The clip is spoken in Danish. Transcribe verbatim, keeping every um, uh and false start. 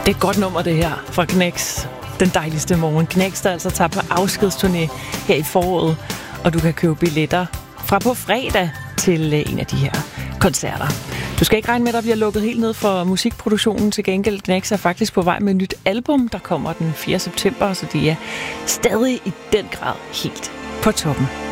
Det er et godt nummer, det her, fra Knæks. Den dejligste morgen. Knæks, der altså tager på afskedsturné her i foråret, og du kan købe billetter fra på fredag til en af de her koncerter. Du skal ikke regne med, at der bliver lukket helt ned for musikproduktionen. Til gengæld, Knæks er faktisk på vej med et nyt album, der kommer den fjerde september, så de er stadig i den grad helt på toppen.